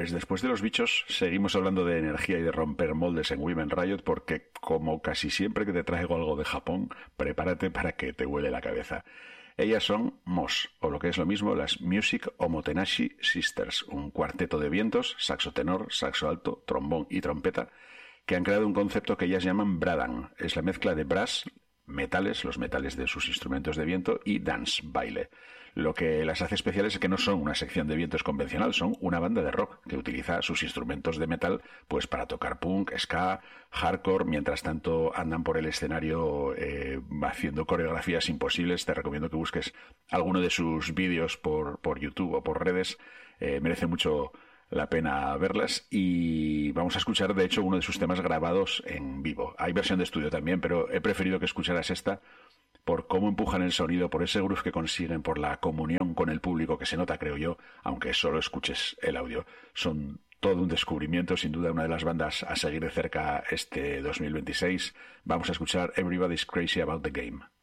Pues después de los bichos, seguimos hablando de energía y de romper moldes en Women Riot porque, como casi siempre que te traigo algo de Japón, prepárate para que te huele la cabeza. Ellas son MOS, o lo que es lo mismo, las Music Omotenashi Sisters, un cuarteto de vientos, saxo tenor, saxo alto, trombón y trompeta, que han creado un concepto que ellas llaman Bradan. Es la mezcla de brass, metales, los metales de sus instrumentos de viento, y dance, baile. Lo que las hace especiales es que no son una sección de vientos convencional, son una banda de rock que utiliza sus instrumentos de metal pues para tocar punk, ska, hardcore. Mientras tanto andan por el escenario haciendo coreografías imposibles. Te recomiendo que busques alguno de sus vídeos por YouTube o por redes. Merece mucho la pena verlas, y vamos a escuchar de hecho uno de sus temas grabados en vivo. Hay versión de estudio también, pero he preferido que escucharas esta por cómo empujan el sonido, por ese groove que consiguen, por la comunión con el público que se nota, creo yo, aunque solo escuches el audio. Son todo un descubrimiento, sin duda una de las bandas a seguir de cerca este 2026. Vamos a escuchar Everybody's Crazy About the Game.